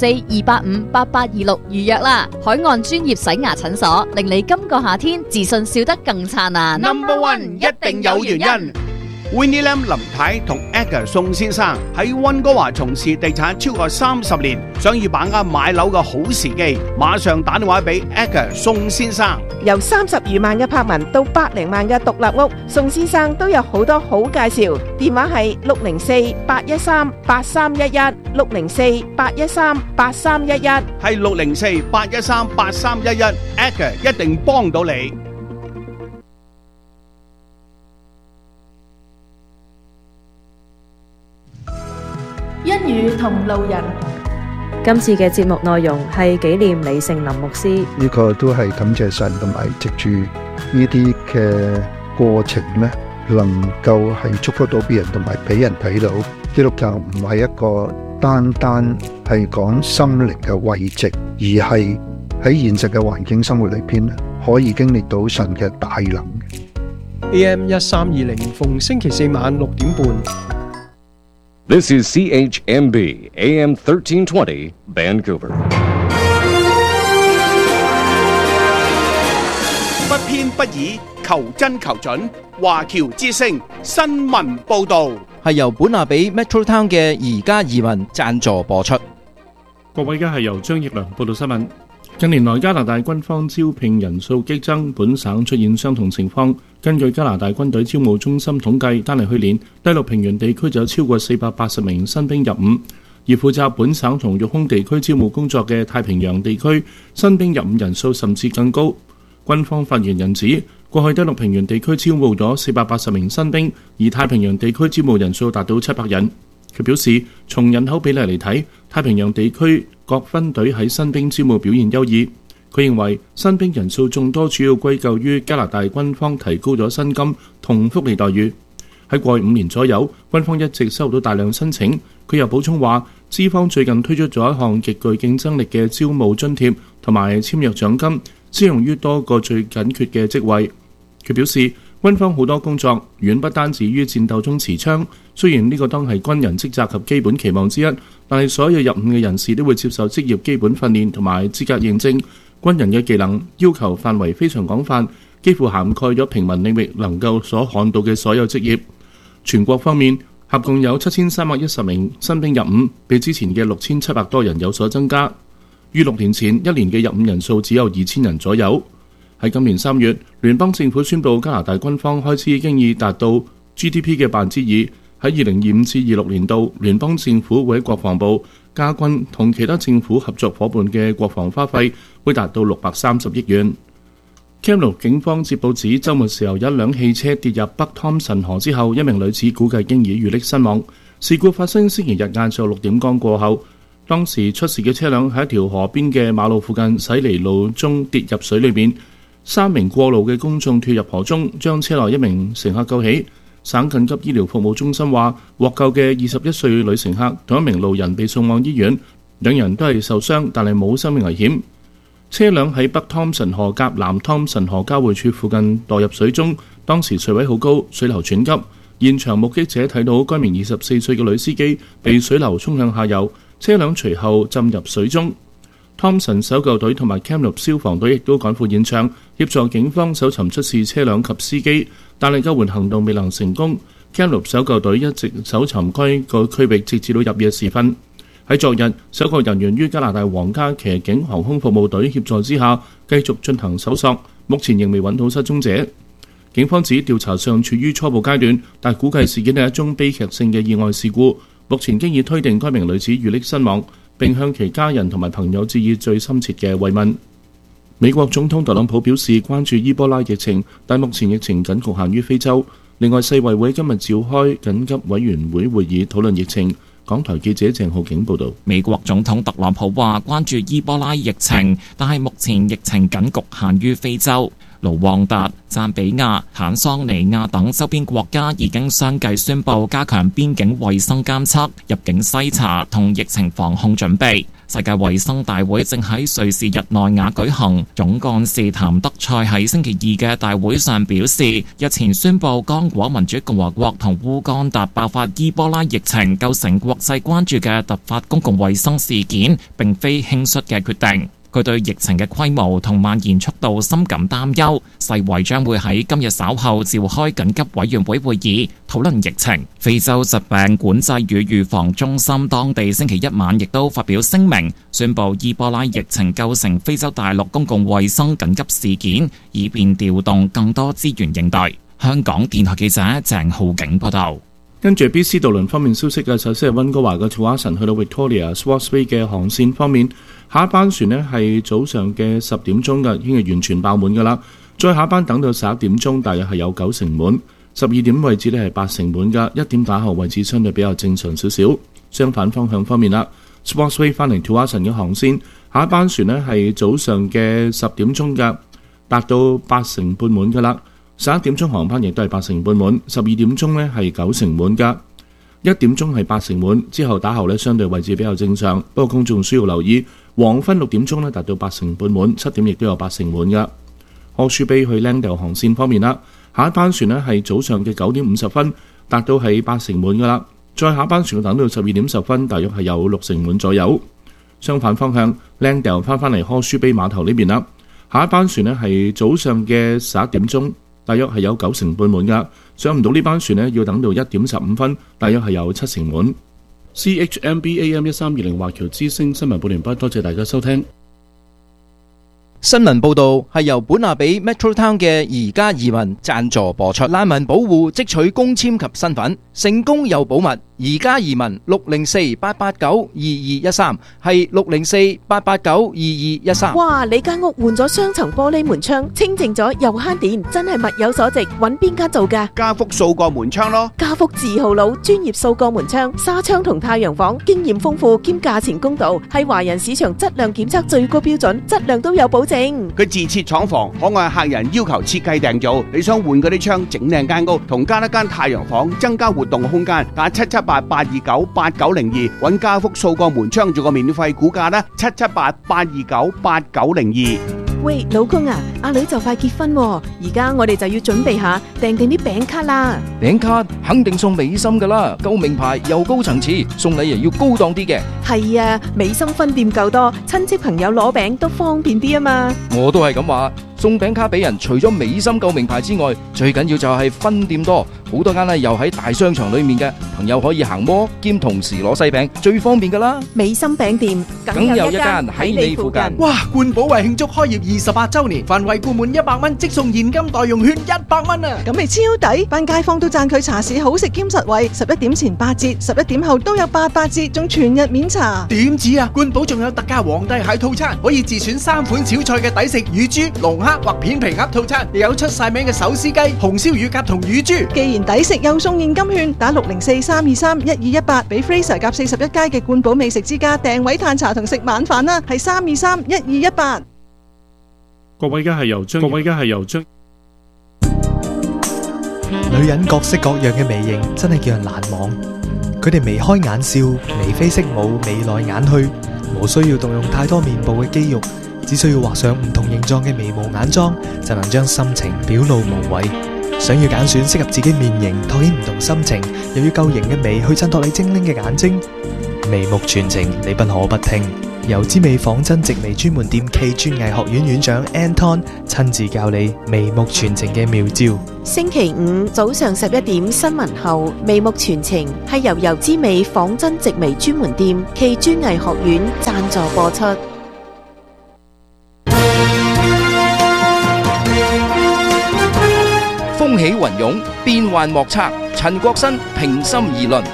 604-285-8826預約啦。海岸專業洗牙診所，令你今個夏天自信笑得更燦爛。 Number one 一定有原因。Winnie Lam 林太同 Edgar 宋先生喺溫哥華從事地產超過30年，想要把握買樓嘅好時機，馬上打電話俾 Edgar 宋先生。 由30餘萬嘅柏文到100萬嘅獨立屋，宋先生都有好多好介紹。電話係604-813-8311 604-813-8311， 係604-813-8311 Edgar 一定幫到你。 一語同路人， 今次嘅節目內容係紀念李盛林牧師。 呢個都係感謝神，同埋藉住呢啲嘅過程呢，能夠係祝福到別人，同埋俾人睇到基督教唔係一個單單係講心靈嘅慰藉，而係喺現實嘅環境生活裏邊可以經歷到神嘅大能。 AM 1320逢星期4晚6點半。 This is CHMB AM 1320 Vancouver。 不偏不倚，求真求準。華僑之聲新聞報導係由本拿比 Metro Town 嘅宜家移民贊助播出。 各位，而家係由張奕良報道新聞。近年來加拿大軍方招聘人數激增，本省出現相同情況。根據加拿大軍隊招募中心統計，單係去年第六平原地區就有超過480名新兵入伍，而負責本省同育空地區招募工作嘅太平洋地區新兵入伍人數甚至更高。軍方發言人指，過去第六平原地區招募咗480名新兵，而太平洋地區招募人數達到700人。佢表示，從人口比例嚟睇，太平洋地區各分隊喺新兵招募表現優異。佢認為新兵人數眾多主要歸咎於加拿大軍方提高咗薪金同福利待遇。喺過去5年左右，軍方一直收到大量申請。佢又補充話，資方最近推出咗一項極具競爭力嘅招募津貼同埋簽約獎金，適用於多個最緊缺嘅職位。佢表示，軍方好多工作遠不單止於戰鬥中持槍，雖然呢個當係軍人職責及基本期望之一，但係所有入伍嘅人士都會接受職業基本訓練同埋資格認證。軍人嘅技能要求範圍非常廣泛，幾乎涵蓋咗平民領域能夠所看到嘅所有職業。全國方面， 合共有7310名新兵入伍，比之前嘅6700多人有所增加。於6年前，一年嘅入伍人數只有2000人左右。喺今年3月，聯邦政府宣布加拿大軍方開支經已達到 GDP 嘅2%。喺2025至26年度，聯邦政府會喺國防部、家軍同其他政府合作伙伴嘅國防花費會達到630億元。Kamloops 警方接報指，週末時候有一輛汽車跌入北湯臣河之後，一名女子估計經已遇溺身亡。事故發生星期日晏晝6點剛過後，當時出事嘅車輛喺一條河邊嘅馬路附近駛離路中跌入水裏面，3名過路嘅公眾脫入河中，將車內一名乘客救起。省緊急醫療服務中心話，獲救嘅21歲女乘客同一名路人被送往醫院，兩人都係受傷，但係冇生命危險。車輛喺北湯臣河夾南湯臣河交匯處附近墮入水中，當時水位好高，水流湍急。現場目擊者睇到該名24歲嘅女司機被水流沖向下游，車輛隨後浸入水中。湯臣搜救隊同埋 Kamloops 消防隊亦都趕赴現場，協助警方搜尋出事車輛及司機，但係救援行動未能成功。Kamloops 搜救隊一直搜尋該個區域，直至到入夜時分。喺昨日，搜救人員於加拿大皇家騎警航空服務隊協助之下，繼續進行搜索，目前仍未揾到失蹤者。警方指調查尚處於初步階段，但估計事件係一宗悲劇性嘅意外事故。目前經已推定該名女子遇溺身亡，並向其家人同埋朋友致以最深切嘅慰問。美國總統特朗普表示關注伊波拉疫情，但目前疫情僅局限於非洲。另外，世衛會今日召開緊急委員會會議討論疫情。港台記者鄭浩景報道。 美國總統特朗普話關注伊波拉疫情，但係目前疫情僅局限於非洲。盧旺達、贊比亞、坦桑尼亞等周邊國家已經相繼宣布加強邊境衛生監測、入境篩查同疫情防控準備。世界衛生大會正喺瑞士日內瓦舉行，總幹事譚德塞喺星期二嘅大會上表示，日前宣布剛果民主共和國同烏干達爆發伊波拉疫情，構成國際關注嘅突發公共衛生事件，並非輕率嘅決定。佢對疫情嘅規模同蔓延速度深感擔憂，世衛將會喺今日稍後召開緊急委員會會議討論疫情。非洲疾病管制與預防中心當地星期一晚亦都發表聲明，宣布伊波拉疫情構成非洲大陸公共衛生緊急事件，以便調動更多資源應對。香港電台記者鄭浩景報道。 跟住 BC 渡輪方面消息嘅，首先係溫哥華嘅 Tsawwassen 去到 Victoria Swartz Bay 嘅航線方面，下一班船呢係早上嘅10點鐘嘅，已經係完全爆滿㗎啦。再下一班等到11點鐘，大約係有9成滿。12點位置呢係8成滿㗎，1點打後位置相對比較正常少少。相反方向方面啦 ，Swartz Bay 翻嚟 Tsawwassen 嘅航線，下一班船呢係早上嘅10點鐘㗎，達到8成半滿㗎啦。11點鐘航班亦都係8成半滿，12點鐘呢係9成滿㗎，1點鐘係8成滿，之後打後呢相對位置比較正常。不過公眾需要留意，黃昏6點鐘呢達到8成半滿，7點亦都有8成滿㗎。柯舒比去 Langdale 航線方面啦，下一班船呢係早上嘅9點50分，達到係8成滿㗎啦。再下一班船等到12點10分，大約係有6成滿左右。相反方向 Langdale 翻嚟柯舒比碼頭呢邊啦，下一班船呢係早上嘅11點鐘。大約係有9成半滿㗎，上唔到呢班船呢，要等到1點15分，大約係有7成滿。CHMB AM 1320華僑之聲新聞報完畢，多謝大家收聽。 新聞報導係由本亞比 Metro Town 嘅宜家移民贊助播出。難民保護即取公簽及身份，成功又保密。宜家移民604-889-2213係604-889-2213。 哇！你間屋換咗雙層玻璃門窗，清淨咗又慳電，真係物有所值。揾邊間做㗎？ 家福掃過門窗咯。 家福字號佬，專業掃過門窗、紗窗同太陽房，經驗豐富兼價錢公道，係華人市場質量檢測最高標準，質量都有保證。 佢自設廠房，可按客人要求設計訂造。你想換嗰啲窗，整靚間屋，同加一間太陽房，增加活動空間，打778-829-8902，揾家福掃過門窗做個免費估價啦，778-829-8902。 喂，老公啊，阿女就快結婚喎，而家我哋就要準備下訂定啲餅卡啦。 餅卡肯定送美心噶啦，夠名牌又高層次，送禮又要高檔啲嘅。 係啊，美心分店夠多，親戚朋友攞餅都方便啲啊嘛。 我都係咁話，送餅卡俾人，除咗美心夠名牌之外，最緊要就係分店多， 好多間又喺大商場裏面嘅朋友可以行摩兼同時攞西餅，最方便噶啦。 美心餅店梗有一間喺你附近。 哇！冠寶為慶祝開業28週年，凡惠顧滿100蚊即送現金代用券100蚊啊！ 咁咪超抵，班街坊都讚佢茶市好食兼實惠，11點前8折，11點後都有88折，仲全日免查。 點止啊！冠寶仲有特價皇帝蟹套餐，可以自選3款小菜嘅抵食乳豬、龍蝦或片皮鴨套餐，又有出晒名嘅手撕雞、紅燒乳鴿同乳豬。 既然抵食又送現金券，打604-323-1218俾 Fraser 夾41街嘅冠寶美食之家訂位嘆茶同食晚飯啦，係323-1218。 各位而家係由張女人各式各樣嘅眉形真係叫人難忘，佢哋眉開眼笑、眉飛色舞、眉來眼去，無需要動用太多面部嘅肌肉，只需要畫上唔同形狀嘅眉毛眼妝，就能將心情表露無遺。想要揀選適合自己面型，托起唔同心情，又要夠型嘅眉去襯托你精靈嘅眼睛，眉目傳情你不可不聽。由之美仿真直眉專門店暨專藝學院院長 Anton 親自教你眉目傳情嘅妙招。 星期五早上11點新聞後，眉目傳情係由油之美仿真直眉專門店暨專藝學院贊助播出。 風起雲湧，變幻莫測。陳國新平心而論。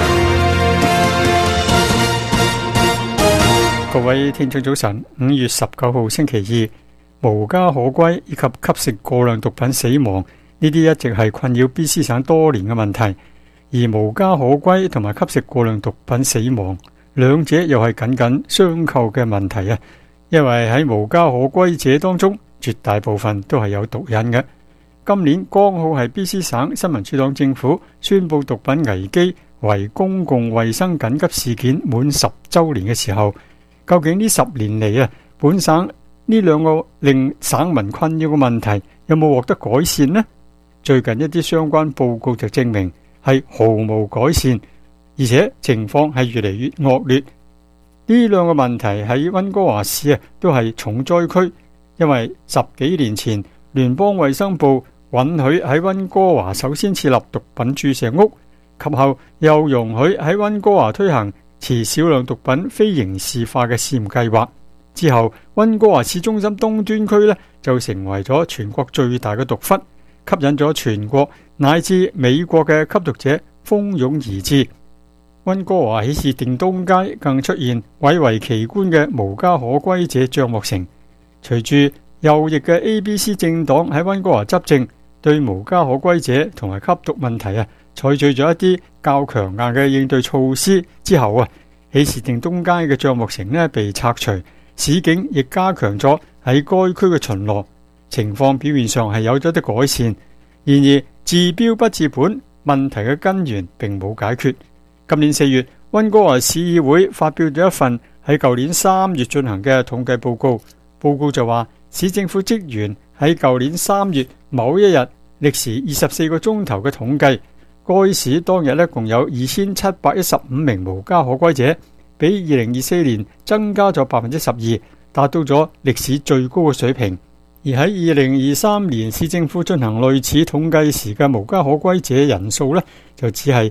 各位聽眾早晨，5月19號星期二，無家可歸以及吸食過量毒品死亡，呢啲一直係困擾 BC 省多年嘅問題。而無家可歸同埋吸食過量毒品死亡，兩者又係緊緊相扣嘅問題啊！因為喺無家可歸者當中，絕大部分都係有毒癮嘅。今年剛好係 BC 省新民主黨政府宣布毒品危機為公共衛生緊急事件滿10週年嘅時候。究竟呢10年嚟本省呢兩個令省民困擾嘅問題有冇獲得改善呢？最近一啲相關報告就證明係毫無改善，而且情況係越嚟越惡劣。呢兩個問題喺溫哥華市都係重災區，因為10幾年前聯邦衛生部允許喺溫哥華首先設立毒品注射屋，及後又容許喺溫哥華推行持少量毒品非刑事化嘅試驗計劃。之後溫哥華市中心東端區就成為咗全國最大嘅毒窟，吸引咗全國乃至美國嘅吸毒者蜂擁而至。溫哥華喜事定東街更出現蔚為奇觀嘅無家可歸者帳幕城。隨住右翼嘅 ABC 政黨喺溫哥華執政，對無家可歸者同埋吸毒問題採取咗一啲較強硬嘅應對措施之後喜事定東街嘅帳幕城被拆除，市警亦加強咗喺該區嘅巡邏，情況表面上係有咗啲改善。然而治標不治本，問題嘅根源並冇解決。今年4月，溫哥華市議會發表咗一份喺舊年3月進行嘅統計報告，報告就話市政府職員喺舊年3月某一日歷時24個鐘頭嘅統計，該市當日共有2715名無家可歸者，比2024年增加咗12%，達到咗歷史最高嘅水平。而喺2023年市政府進行類似統計時嘅無家可歸者人數就只係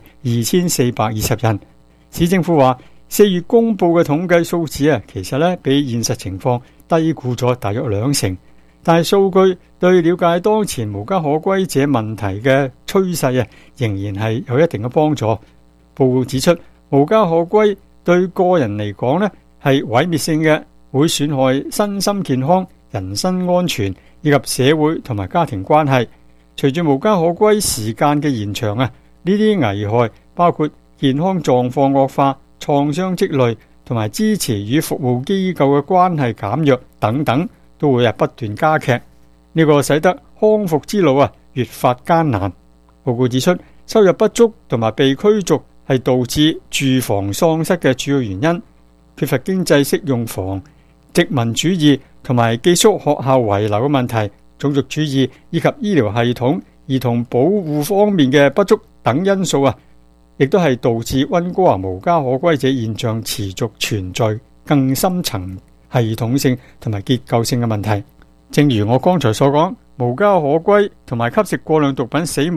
2420人。市政府話4月公布嘅統計數字其實比現實情況低估咗大約20%，但係數據對了解當前無家可歸者問題嘅趨勢仍然係有一定嘅幫助。報告指出，無家可歸對個人嚟講係毀滅性嘅，會損害身心健康、人身安全以及社會同埋家庭關係。隨住無家可歸時間嘅延長呢啲危害包括健康狀況惡化、創傷積累同埋支持與服務機構嘅關係減弱等等，都會不斷加劇。呢個使得康復之路越發艱難。報告指出，收入不足同埋被驅逐係導致住房喪失嘅主要原因，缺乏經濟適用房、殖民主義同埋寄宿學校遺留嘅問題、種族主義以及醫療系統、兒童保護方面嘅不足等因素亦都係導致溫哥華無家可歸者現象持續存在更深層系統性同埋結構性嘅問題。正如我剛才所講，無家可歸同埋吸食過量毒品死亡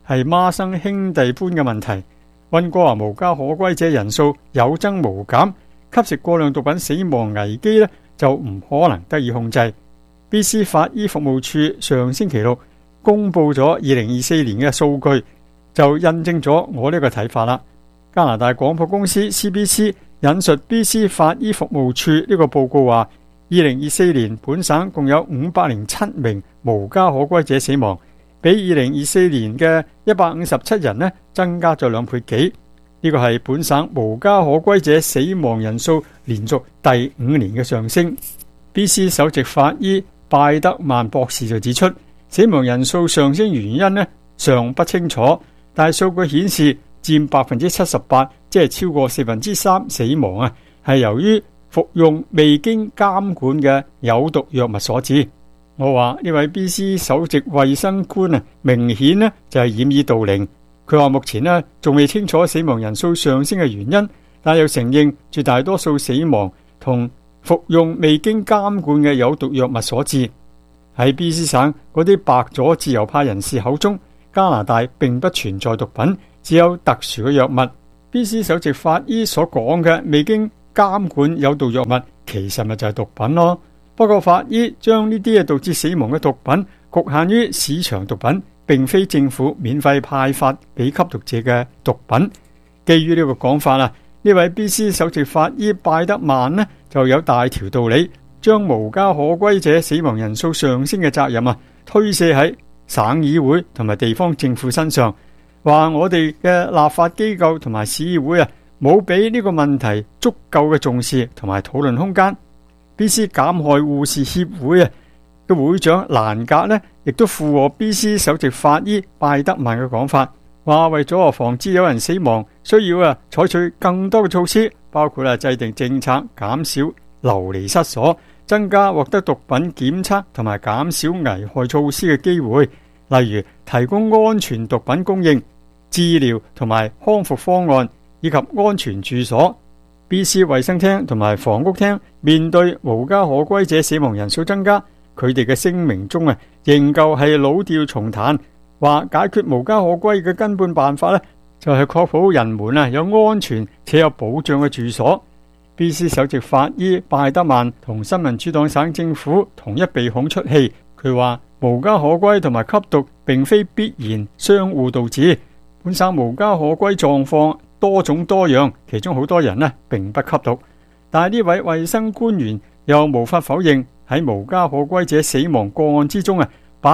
係孖生兄弟般嘅問題。溫哥華無家可歸者人數有增無減，吸食過量毒品死亡危機呢就唔可能得以控制。BC 法醫服務處上星期六公布咗2024年嘅數據，就印證咗我呢個睇法啦。加拿大廣播公司 CBC 引述 BC 法醫服務處呢個報告話，2024年本省共有507名無家可歸者死亡，比2024年嘅157人呢增加咗2倍幾。呢個係本省無家可歸者死亡人數連續第5年嘅上升。BC 首席法醫拜德曼博士就指出，死亡人數上升原因呢尚不清楚，但係數據顯示佔78%，即係超過3%死亡啊，係由於服用未經監管嘅有毒藥物所致。我話呢位 BC 首席衛生官啊，明顯呢就係掩耳盜鈴。佢話目前呢仲未清楚死亡人數上升嘅原因，但又承認絕大多數死亡同服用未經監管嘅有毒藥物所致。喺 BC 省嗰啲白左自由派人士口中，加拿大並不存在毒品，只有特殊嘅藥物。BC 首席法醫所講嘅未經監管有毒藥物，其實咪就係毒品咯。不過法醫將呢啲導致死亡嘅毒品局限於市場毒品，並非政府免費派發俾吸毒者嘅毒品。基於呢個講法啊，呢位 BC 首席法醫拜德曼呢就有大條道理，將無家可歸者死亡人數上升嘅責任推卸喺省議會同埋地方政府身上，話我哋嘅立法機構同埋市議會冇俾呢個問題足夠嘅重視同埋討論空間。BC 減害護士協會嘅會長蘭格呢亦都附和 BC 首席法醫拜德曼嘅講法，話為咗防止有人死亡，需要採取更多嘅措施，包括制定政策，減少流離失所，增加獲得毒品檢測同埋減少危害措施嘅機會，例如提供安全毒品供應、治療同埋康復方案，以及安全住所。BC 衛生廳同埋房屋廳面對無家可歸者死亡人數增加，佢哋嘅聲明中仍舊係老調重彈，話解決無家可歸嘅根本辦法就係確保人們有安全且有保障嘅住所。BC 首席法醫拜德曼同新民主黨省政府同一鼻孔出氣，佢話無家可歸同埋吸毒並非必然相互導致，本省無家可歸狀況多種多樣，其中好多人並不吸毒。但係呢位衛生官員又無法否認喺無家可歸者死亡個案之中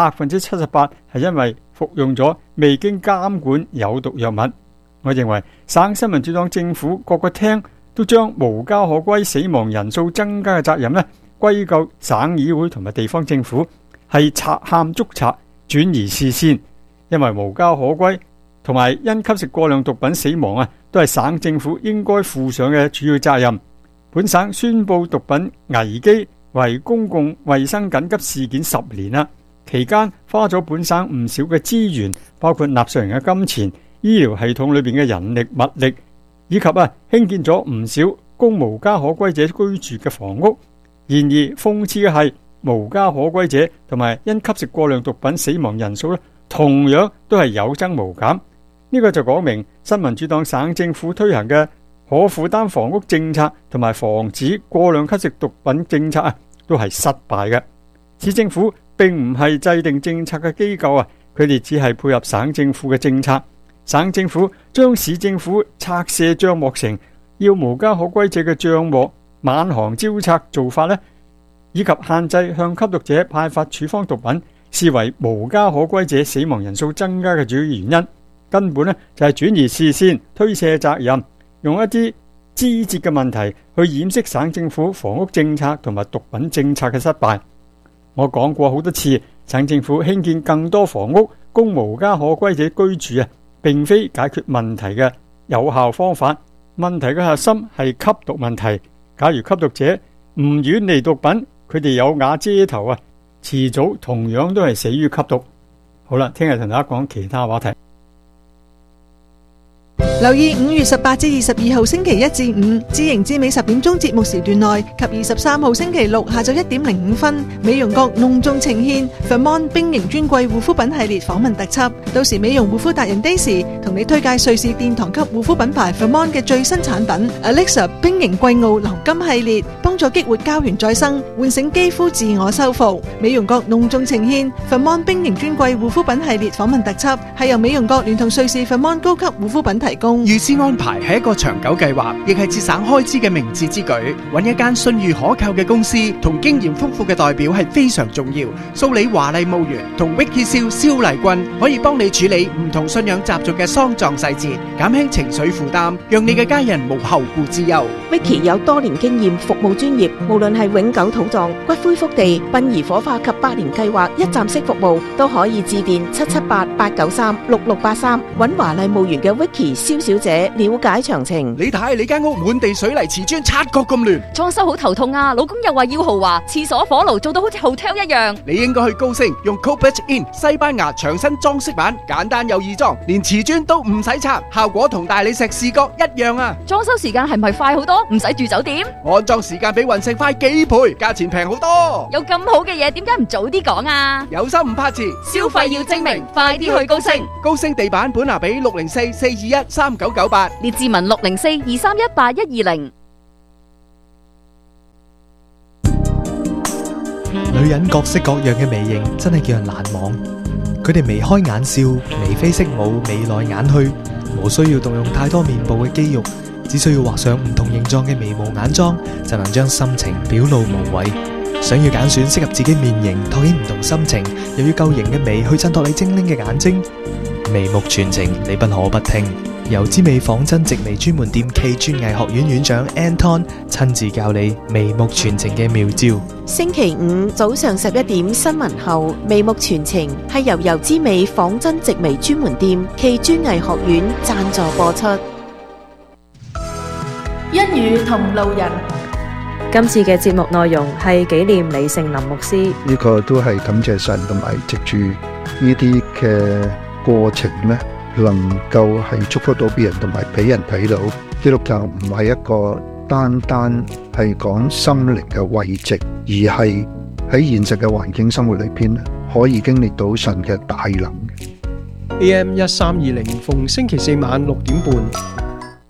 78%係因為服用咗未經監管有毒藥物。我認為省新民主黨政府各個廳都將無家可歸死亡人數增加嘅責任歸咎省議會同埋地方政府，係賊喊捉賊，轉移視線。因為無家可歸同埋因吸食過量毒品死亡都係省政府應該負上嘅主要責任。本省宣布毒品危機為公共衛生緊急事件10年啦，期間花咗本省唔少嘅資源，包括納稅人嘅金錢、醫療系統裏邊嘅人力物力，以及興建咗唔少供無家可歸者居住嘅房屋。然而諷刺嘅係，無家可歸者同埋因吸食過量毒品死亡人數同樣都係有增無減。呢個就講明新民主黨省政府推行嘅可負擔房屋政策同埋防止過量吸食毒品政策都係失敗嘅。市政府並唔係制定政策嘅機構佢哋只係配合省政府嘅政策。省政府將市政府拆卸帳幕成要無家可歸者嘅帳幕晚行招拆做法以及限制向吸毒者派發處方毒品，視為無家可歸者死亡人數增加嘅主要原因。根本就係轉移視線，推卸責任，用一啲枝節嘅問題去掩飾省政府房屋政策同埋毒品政策嘅失敗。我講過好多次，省政府興建更多房屋供無家可歸者居住並非解決問題嘅有效方法。問題嘅核心係吸毒問題。假如吸毒者唔遠離毒品，佢哋有瓦遮頭遲早同樣都係死於吸毒。好啦，聽日同大家講其他話題。 留意5月18至22號星期1至5知營之美10點鐘節目時段內及23號星期6下晝1點05分，美容閣隆重呈獻 Vermont 冰凝專櫃護膚品系列訪問特輯。到時美容護膚達人 Daisy 同你推介瑞士殿堂級護膚品牌 Vermont 嘅最新產品 Alexa 冰凝貴奧流金系列，幫助激活膠原再生，喚醒肌膚自我修復。美容閣隆重呈獻 Vermont 冰凝專櫃護膚品系列訪問特輯，係由美容閣聯同瑞士 Vermont 高級護膚品提供。 預先安排係一個長久計劃，亦係節省開支嘅明智之舉。揾一間信譽可靠嘅公司同經驗豐富嘅代表係非常重要。蘇里華麗墓園同 Vicky 蕭麗君可以幫你處理唔同信仰習俗嘅喪葬細節，減輕情緒負擔，讓你嘅家人無後顧之憂。 Vicky 有多年經驗，服務專業，無論係永久土葬、骨灰福地、殯儀火化及百年計劃一站式服務，都可以致電778-893-6683，揾華麗墓園嘅 Vicky 蕭小姐了解詳情。 你睇你間屋滿地水泥瓷磚，察覺咁亂， 裝修好頭痛啊！老公又話要豪華，廁所火爐做到好似 hotel 一樣。 你應該去高升，用 Copech In 西班牙牆身裝飾板，簡單又易裝，連瓷磚都唔使拆，效果同大理石視覺一樣啊！ 裝修時間係咪快好多？唔使住酒店？ 安裝時間比雲石快幾倍，價錢平好多。 有咁好嘅嘢，點解唔早啲講啊？ 有心唔怕遲， 消費要精明，快啲去高升。 高升地板本拿比604-421-3998， 列治文604-231-8120。 女人各式各樣嘅眉形真係叫人難忘，佢哋眉開眼笑，眉飛色舞，眉來眼去，無需要動用太多面部嘅肌肉，只需要畫上唔同形狀嘅眉毛眼妝，就能將心情表露無遺。想要揀選適合自己面型，托起唔同心情，又要夠型嘅眉去襯托你精靈嘅眼睛，眉目傳情你不可不聽。由之美仿真直眉專門店暨專藝學院院長 Anton 親自教你眉目傳情嘅妙招。 星期五早上11點新聞後，眉目傳情係由油之美仿真直眉專門店暨專藝學院贊助播出。 一語同路人， 今次嘅節目內容係紀念李盛林牧師。 呢個都係感謝神，同埋藉住呢啲嘅過程呢，能夠係祝福到別人，同埋俾人睇到基督教唔係一個單單係講心靈嘅慰藉，而係喺現實嘅環境生活裏邊可以經歷到神嘅大能。 AM 1320逢星期四晚6點半。